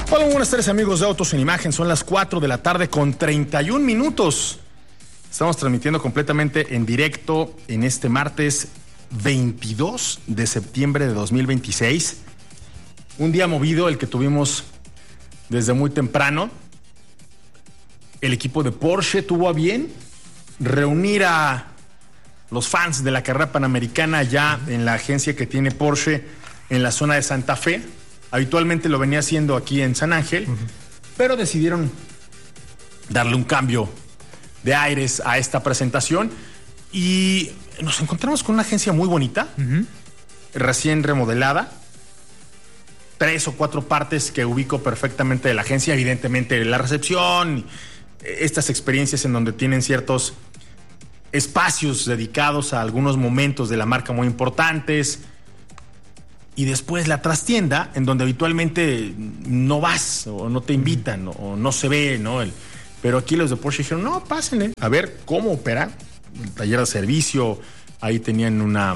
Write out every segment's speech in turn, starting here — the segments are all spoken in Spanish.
Hola, buenas tardes amigos de Autos en Imagen. Son las 4 de la tarde con 31 minutos. Estamos transmitiendo completamente en directo en este martes 22 de septiembre de 2026. Un día movido el que tuvimos desde muy temprano. El equipo de Porsche tuvo a bien reunir a los fans de la carrera panamericana ya en la agencia que tiene Porsche en la zona de Santa Fe. Habitualmente lo venía haciendo aquí en San Ángel, pero decidieron darle un cambio de aires a esta presentación y nos encontramos con una agencia muy bonita, recién remodelada. 3 o 4 partes que ubico perfectamente de la agencia, evidentemente la recepción, estas experiencias en donde tienen ciertos espacios dedicados a algunos momentos de la marca muy importantes. Y después la trastienda, en donde habitualmente no vas o no te invitan o no se ve, ¿no? Pero aquí los de Porsche dijeron, no, pásenle, a ver cómo opera el taller de servicio. Ahí tenían una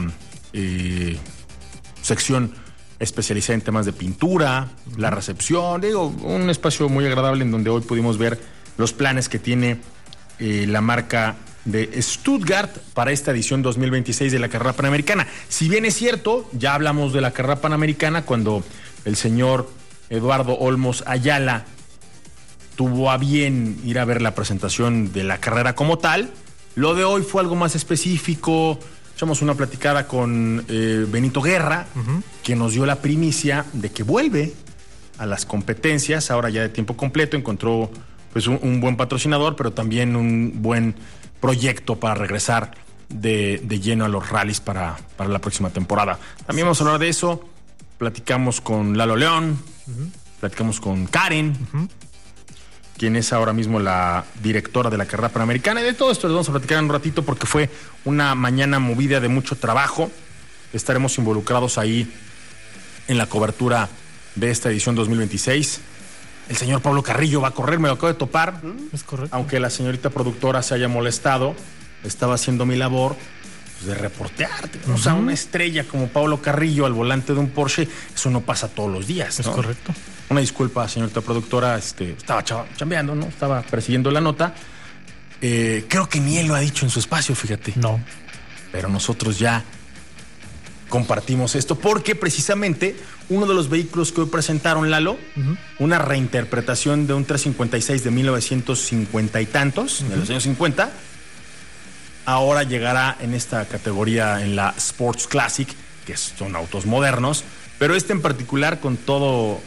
sección especializada en temas de pintura, la recepción, digo, un espacio muy agradable en donde hoy pudimos ver los planes que tiene la marca de Stuttgart para esta edición 2026 de la carrera panamericana. Si bien es cierto, ya hablamos de la carrera panamericana cuando el señor Eduardo Olmos Ayala tuvo a bien ir a ver la presentación de la carrera como tal. Lo de hoy fue algo más específico. Echamos una platicada con Benito Guerra, que nos dio la primicia de que vuelve a las competencias, ahora ya de tiempo completo. Encontró pues un buen patrocinador, pero también un buen proyecto para regresar de lleno a los rallies para la próxima temporada. También vamos a hablar de eso. Platicamos con Lalo León, platicamos con Karen, quien es ahora mismo la directora de la carrera panamericana. Y de todo esto les vamos a platicar en un ratito porque fue una mañana movida de mucho trabajo. Estaremos involucrados ahí en la cobertura de esta edición 2026. El señor Pablo Carrillo va a correr, me lo acabo de topar. Es correcto. Aunque la señorita productora se haya molestado, estaba haciendo mi labor pues, de reportearte. O sea, una estrella como Pablo Carrillo al volante de un Porsche, eso no pasa todos los días, ¿no? Es correcto. Una disculpa, señorita productora, estaba chambeando, ¿no? Estaba persiguiendo la nota. Creo que ni él lo ha dicho en su espacio, fíjate. No. Pero nosotros ya compartimos esto porque precisamente uno de los vehículos que hoy presentaron, Lalo, una reinterpretación de un 356 de 1950 y tantos, de los años 50, ahora llegará en esta categoría en la Sports Classic, que son autos modernos, pero este en particular con todo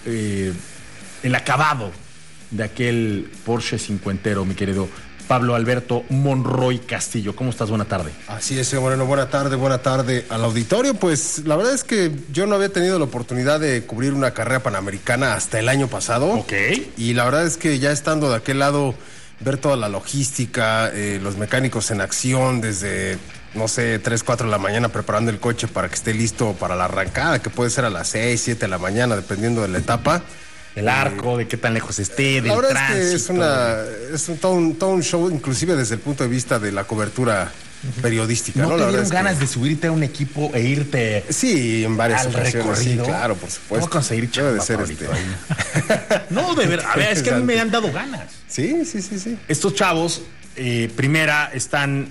el acabado de aquel Porsche cincuentero, mi querido Pablo Alberto Monroy Castillo. ¿Cómo estás? Buena tarde. Así es, Moreno. Buena tarde al auditorio. Pues la verdad es que yo no había tenido la oportunidad de cubrir una carrera panamericana hasta el año pasado. Ok. Y la verdad es que ya estando de aquel lado, ver toda la logística, los mecánicos en acción desde, no sé, 3, 4 de la mañana preparando el coche para que esté listo para la arrancada, que puede ser a las 6, 7 de la mañana, dependiendo de la etapa. El arco, de qué tan lejos esté, del la verdad tránsito. Es todo un show, inclusive desde el punto de vista de la cobertura periodística. ¿No te dieron es ganas que de subirte a un equipo e irte sí, en varias al ocasiones? recorrido? Sí, claro, por supuesto. ¿Cómo conseguir chamba, Debe de ser Pablito, ahí? No, de verdad. A ver, es que a mí me han dado ganas. Sí. Estos chavos, primera, están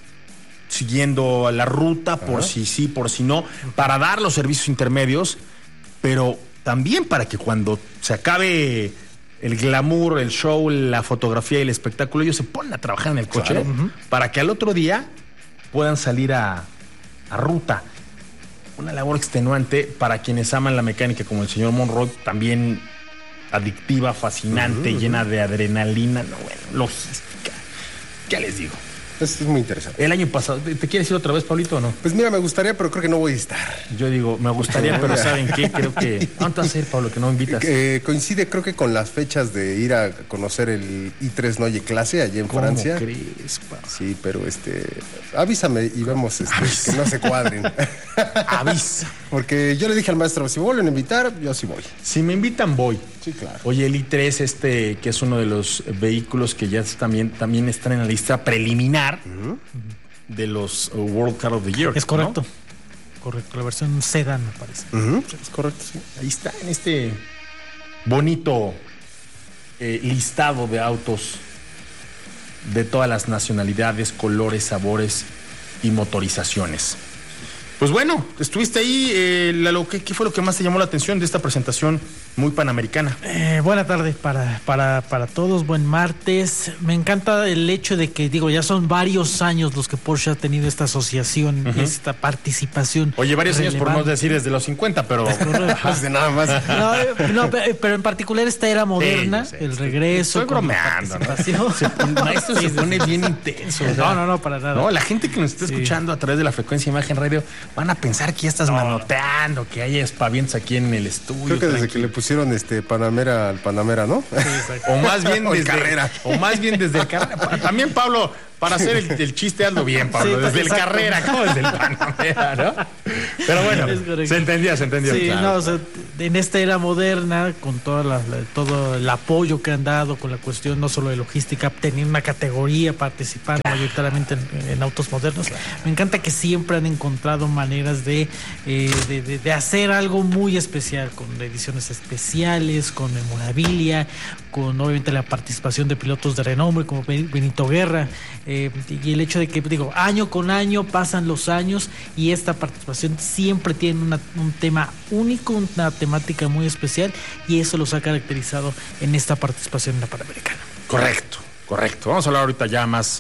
siguiendo la ruta por si sí, por si no, para dar los servicios intermedios, pero también para que cuando se acabe el glamour, el show, la fotografía y el espectáculo, ellos se ponen a trabajar en el coche, Claro. para que al otro día puedan salir a ruta. Una labor extenuante para quienes aman la mecánica, como el señor Monroy, también adictiva, fascinante, llena de adrenalina, logística. ¿Qué les digo? Es muy interesante. El año pasado, ¿te quieres ir otra vez, Pablito, o no? Pues mira, me gustaría, pero creo que no voy a estar. Yo digo, me gustaría, pero ¿saben qué? Creo que... ¿Dónde vas a ir, Pablo, que no me invitas? Coincide, creo que con las fechas de ir a conocer el i3 Neue Clase allá en Francia. ¿Cómo crees, Pablo? Sí, pero avísame y vemos que no se cuadren. Avisa. Porque yo le dije al maestro, si me vuelven a invitar, yo sí voy. Si me invitan, voy. Sí, claro. Oye, el i3, que es uno de los vehículos que ya también están en la lista preliminar de los World Car of the Year. Es correcto. ¿No? Correcto, la versión sedán, me parece. Es correcto, sí. Ahí está, en este bonito listado de autos de todas las nacionalidades, colores, sabores y motorizaciones. Pues bueno, estuviste ahí, Lalo, ¿qué fue lo que más te llamó la atención de esta presentación muy panamericana? Buena tarde para todos, buen martes. Me encanta el hecho de que, ya son varios años los que Porsche ha tenido esta asociación, esta participación. Oye, varios relevante. años por no decir desde los 50, pero de nada más. No, pero en particular esta era moderna, Sí, el regreso. Estoy bromeando, ¿no? Maestro se pone bien intenso. O sea, No, para nada. No, la gente que nos está escuchando a través de la frecuencia Imagen Radio van a pensar que ya estás manoteando, que hay espavientos aquí en el estudio. Creo que desde que le pusieron Panamera al Panamera, ¿no? Sí, exacto. O más bien desde Carrera. O más bien desde el Carrera. También, Pablo, para hacer el chiste, hazlo bien, Pablo. Sí, desde el exacto. Carrera, como desde el Panamera, ¿no? Pero bueno, Es correcto. se entendía. Sí, Claro. no, o sea, en esta era moderna, con todo el apoyo que han dado, con la cuestión no solo de logística, tener una categoría, participar mayoritariamente en autos modernos. Me encanta que siempre han encontrado maneras de hacer algo muy especial, con ediciones especiales, con memorabilia, con obviamente la participación de pilotos de renombre como Benito Guerra, y el hecho de que, año con año pasan los años y esta participación siempre tiene un tema único, una temática muy especial, y eso los ha caracterizado en esta participación en la Panamericana. Correcto. Vamos a hablar ahorita ya más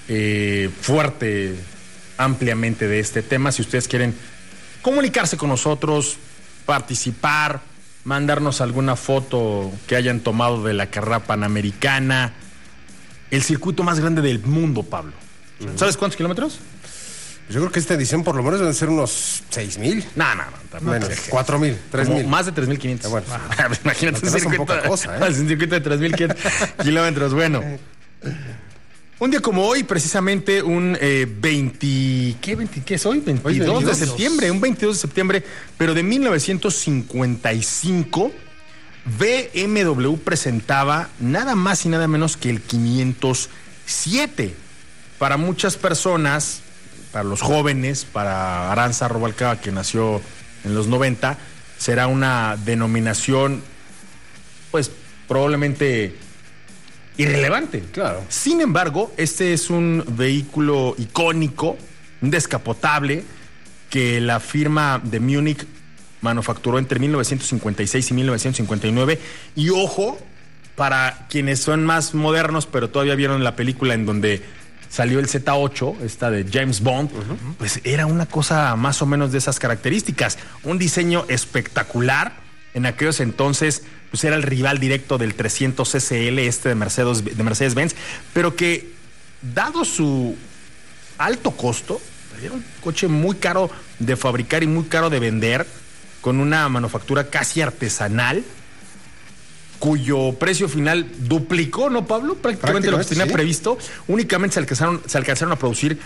fuerte, ampliamente de este tema. Si ustedes quieren comunicarse con nosotros, participar, mandarnos alguna foto que hayan tomado de la carrera panamericana, el circuito más grande del mundo, Pablo. ¿Sabes cuántos kilómetros? Yo creo que esta edición por lo menos deben ser unos 6,000. No. Menos, 4,000, 3,000. Más de 3,500. Bueno, imagínate no un te circuito, poca cosa, un circuito de 3,500 kilómetros. Bueno, un día como hoy, precisamente un 20... ¿Qué es hoy? 22 de septiembre, un 22 de septiembre, pero de 1955, BMW presentaba nada más y nada menos que el 507. Para muchas personas, para los jóvenes, para Aranza Rubalcaba, que nació en los 90, será una denominación, pues, probablemente irrelevante. Claro. Sin embargo, este es un vehículo icónico, un descapotable, que la firma de Múnich manufacturó entre 1956 y 1959. Y ojo, para quienes son más modernos, pero todavía vieron la película en donde salió el Z8, esta de James Bond, pues era una cosa más o menos de esas características. Un diseño espectacular. En aquellos entonces, pues era el rival directo del 300 SL, de Mercedes-Benz, pero que, dado su alto costo, era un coche muy caro de fabricar y muy caro de vender, con una manufactura casi artesanal, cuyo precio final duplicó, ¿no, Pablo? Prácticamente lo que tenía previsto. Únicamente se alcanzaron a producir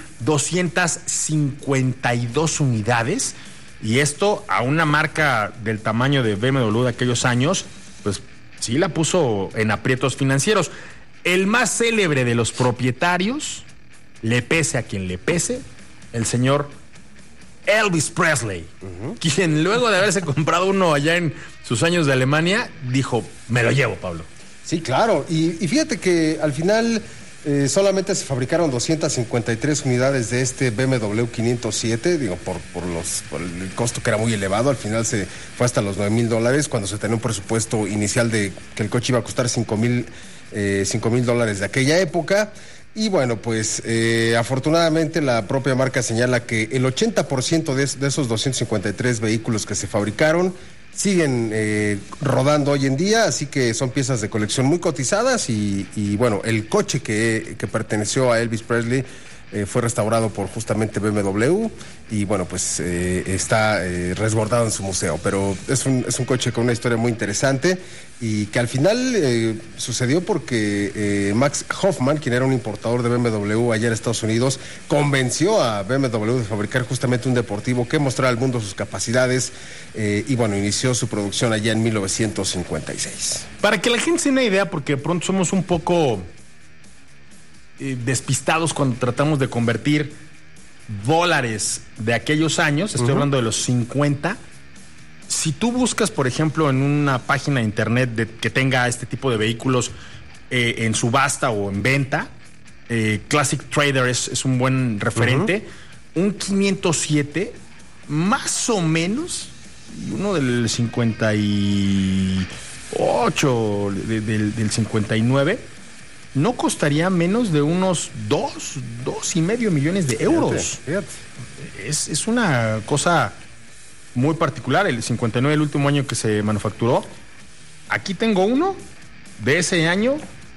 252 unidades, y esto a una marca del tamaño de BMW de aquellos años, pues sí la puso en aprietos financieros. El más célebre de los propietarios, le pese a quien le pese, el señor Elvis Presley, quien luego de haberse comprado uno allá en sus años de Alemania, dijo, me lo llevo, Pablo. Sí, claro. Y fíjate que al final solamente se fabricaron 253 unidades de este BMW 507, por el costo que era muy elevado. Al final se fue hasta los $9,000, cuando se tenía un presupuesto inicial de que el coche iba a costar $5,000 de aquella época. Y bueno, pues afortunadamente la propia marca señala que el 80% de esos 253 vehículos que se fabricaron siguen rodando hoy en día, así que son piezas de colección muy cotizadas y bueno, el coche que perteneció a Elvis Presley fue restaurado por justamente BMW y bueno, pues está resguardado en su museo, pero es un coche con una historia muy interesante y que al final sucedió porque Max Hoffman, quien era un importador de BMW allá en Estados Unidos, convenció a BMW de fabricar justamente un deportivo que mostrara al mundo sus capacidades y bueno, inició su producción allá en 1956. Para que la gente se dé una idea, porque de pronto somos un poco despistados cuando tratamos de convertir dólares de aquellos años, estoy hablando de los 50, Si tú buscas, por ejemplo, en una página de internet que tenga este tipo de vehículos en subasta o en venta, Classic Trader es un buen referente. Un 507, más o menos, y uno del 58, del 59, no costaría menos de unos 2.5 millones de euros. Fíjate. Es una cosa muy particular. El 59, el último año que se manufacturó. Aquí tengo uno de ese año,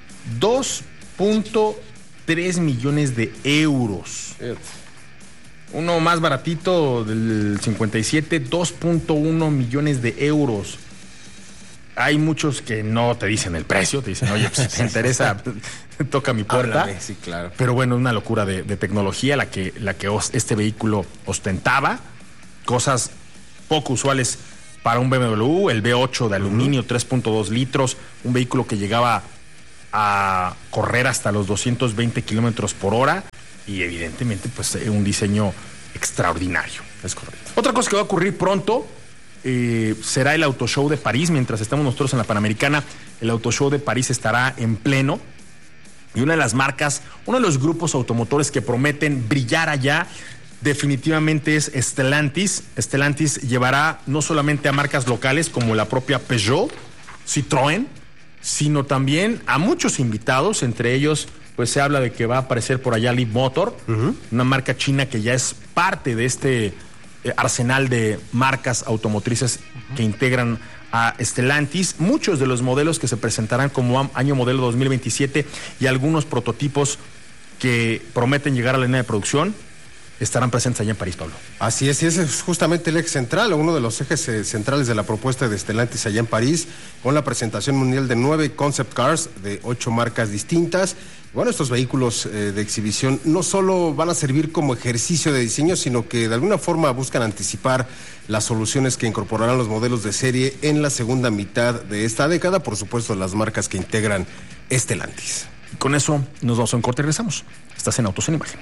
2.3 millones de euros. Fíjate. Uno más baratito del 57, 2.1 millones de euros. Hay muchos que no te dicen el precio, te dicen, oye, pues, si te interesa, toca mi puerta. Háblame, sí, claro. Pero bueno, una locura de tecnología la que este vehículo ostentaba. Cosas poco usuales para un BMW, el V8 de aluminio, 3.2 litros, un vehículo que llegaba a correr hasta los 220 kilómetros por hora y evidentemente pues un diseño extraordinario. Es correcto. Otra cosa que va a ocurrir pronto será el Auto Show de París. Mientras estamos nosotros en la Panamericana, el Auto Show de París estará en pleno. Y una de las marcas, uno de los grupos automotores que prometen brillar allá, definitivamente es Stellantis. Stellantis llevará no solamente a marcas locales como la propia Peugeot, Citroën, sino también a muchos invitados. Entre ellos, pues se habla de que va a aparecer por allá Leapmotor, una marca china que ya es parte de este arsenal de marcas automotrices que integran a Stellantis. Muchos de los modelos que se presentarán como año modelo 2027 y algunos prototipos que prometen llegar a la línea de producción estarán presentes allá en París, Pablo. Así es, y ese es justamente el eje central, uno de los ejes centrales de la propuesta de Stellantis allá en París, con la presentación mundial de 9 concept cars de 8 marcas distintas. Bueno, estos vehículos de exhibición no solo van a servir como ejercicio de diseño, sino que de alguna forma buscan anticipar las soluciones que incorporarán los modelos de serie en la segunda mitad de esta década, por supuesto las marcas que integran Stellantis. Y con eso nos vamos a un corte y regresamos. Estás en Autos en Imagen.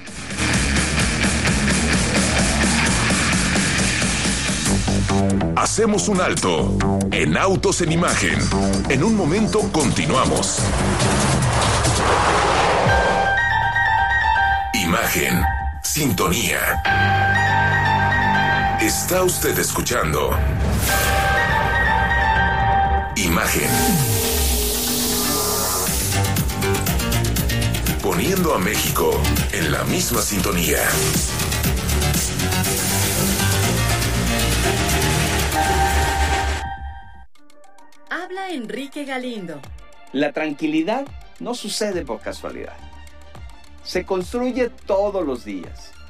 Hacemos un alto en Autos en Imagen. En un momento continuamos. Imagen, sintonía. Está usted escuchando Imagen. Poniendo a México en la misma sintonía. Habla Enrique Galindo. La tranquilidad no sucede por casualidad. Se construye todos los días,